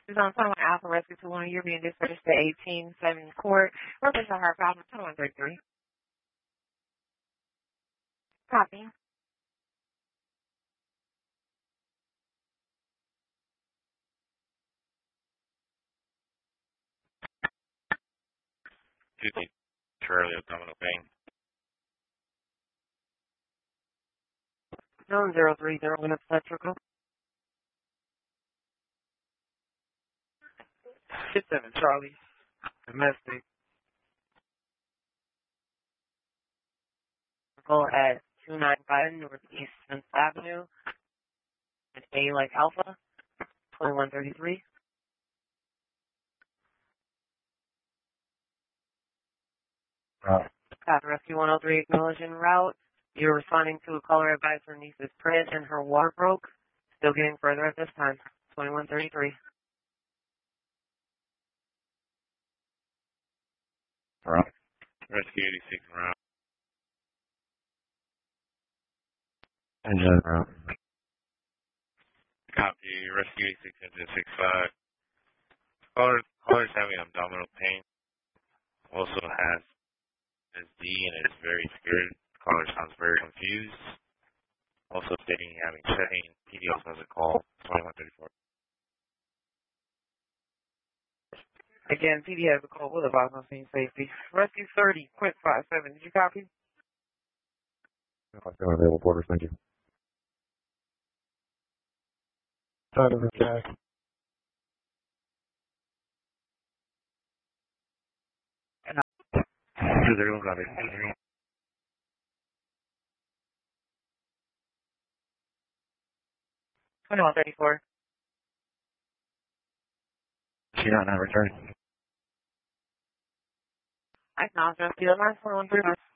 This is on 21 Alpha Rescue 21. You're being dispatched to 18-7 Court. Represent a heart valve 2133. Copy. Charlie, abdominal pain. 030 with electrical. 57 Charlie. Domestic. Go at 295 Northeast 10th Avenue. And A like Alpha. 2133. Copy. Rescue 103 acknowledging route. You're responding to a caller advice her niece's print and her water broke. Still getting further at this time. 2133. Right. Rescue 86 route. Engine route. Copy. Rescue 86 engine 65. Caller's having abdominal pain. Also has SD and is very scared. Caller sounds very confused. Also stating having pain. PD also has a call. 2134. Again, PD has a call with advice on scene safety. Rescue 30, quick 57. Did you copy? I'm still available, Porter. Thank you. Side of attack. Zero, got it. 2134. She not returning. I acknowledge rescue. Line 4139.